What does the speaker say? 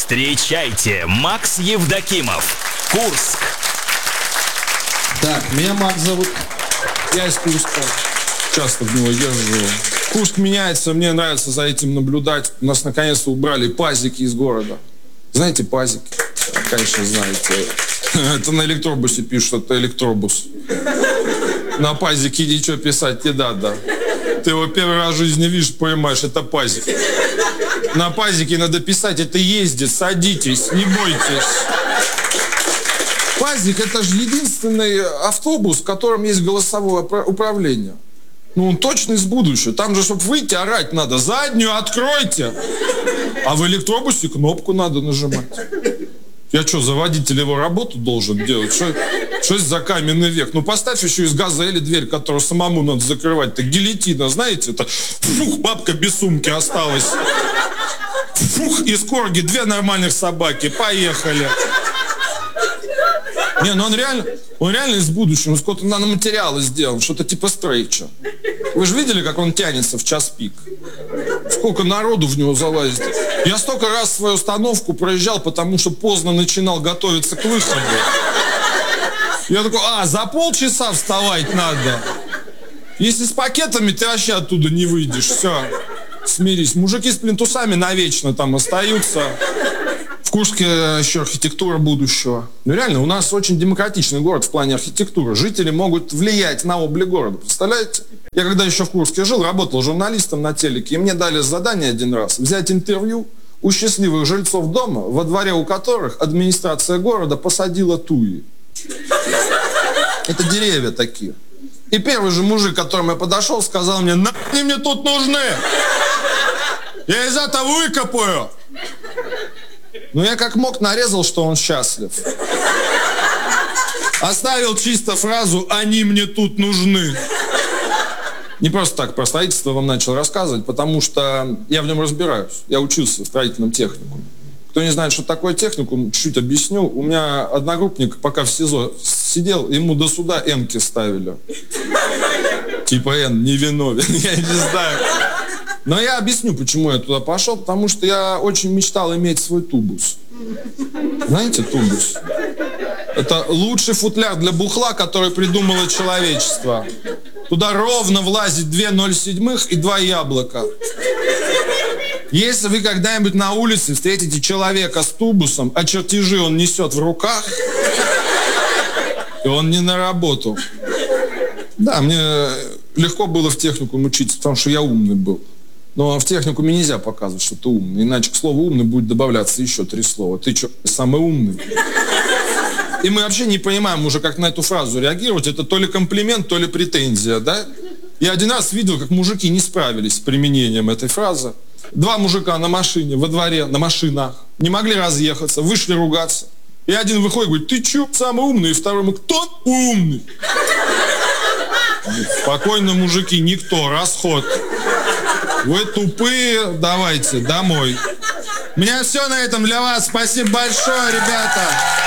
Встречайте, Макс Евдокимов, Курск. Так, меня Макс зовут. Я из Курска. Часто в него езжу. Курск меняется, мне нравится за этим наблюдать. У нас наконец-то убрали пазики из города. Знаете пазики? Конечно, знаете. Это на электробусе пишут, это электробус. На пазике ничего писать не надо. Ты его первый раз в жизни видишь, понимаешь, это пазик. На пазике надо писать, это ездит, садитесь, не бойтесь. Пазик — это же единственный автобус, в котором есть голосовое управление. Ну, он точно из будущего. Там же, чтобы выйти, орать надо. Заднюю откройте. А в электробусе кнопку надо нажимать. Я что, за водителя его работу должен делать? Что это за каменный век? Ну, поставь еще из «Газели» дверь, которую самому надо закрывать. Это гильотина, знаете? Это фух, бабка без сумки осталась. Фух, из корги 2 нормальных собаки. Поехали. Не, ну он реально из будущего. Он сколько-то наноматериала сделан, что-то типа стрейча. Вы же видели, как он тянется в час пик? Сколько народу в него залазит. Я столько раз свою установку проезжал, потому что поздно начинал готовиться к выходу. Я такой, за полчаса вставать надо. Если с пакетами, ты вообще оттуда не выйдешь. Все, смирись. Мужики с плинтусами навечно там остаются. В Курске еще архитектура будущего. Ну реально, у нас очень демократичный город в плане архитектуры. Жители могут влиять на облик города. Представляете? Я когда еще в Курске жил, работал журналистом на телеке, и мне дали задание один раз взять интервью у счастливых жильцов дома, во дворе у которых администрация города посадила туи. Это деревья такие. И первый же мужик, к которому я подошел, сказал мне: «Нахуй мне тут нужны! Я из этого выкопаю!» Ну, я как мог нарезал, что он счастлив. Оставил чисто фразу «они мне тут нужны». Не просто так про строительство вам начал рассказывать, потому что я в нем разбираюсь. Я учился в строительном техникуме. Кто не знает, что такое техникум, чуть-чуть объясню. У меня одногруппник, пока в СИЗО сидел, ему до суда Энки ставили. Типа Н, невиновен, я не знаю. Но я объясню, почему я туда пошел, потому что я очень мечтал иметь свой тубус. Знаете тубус? Это лучший футляр для бухла, который придумало человечество. Туда ровно влазит 2 0,7 и 2 яблока. Если вы когда-нибудь на улице встретите человека с тубусом, а чертежи он несет в руках, и он не на работу. Да, мне легко было в техникуме учиться, потому что я умный был. Но в техникуме нельзя показывать, что ты умный. Иначе к слову «умный» будет добавляться еще 3 слова. Ты что, самый умный? И мы вообще не понимаем уже, как на эту фразу реагировать. Это то ли комплимент, то ли претензия, да? Я один раз видел, как мужики не справились с применением этой фразы. 2 мужика на машине, во дворе, на машинах. Не могли разъехаться, вышли ругаться. И один выходит и говорит: «Ты чё, самый умный?» И второй ему: «Кто умный?» Спокойно, мужики, никто, расход. Вы тупые, давайте домой. У меня все на этом для вас. Спасибо большое, ребята.